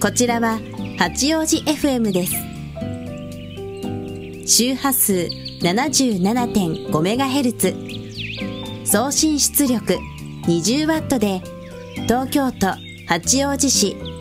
こちらは八王子 FM です。周波数 77.5MHz、 送信出力20W で東京都八王子市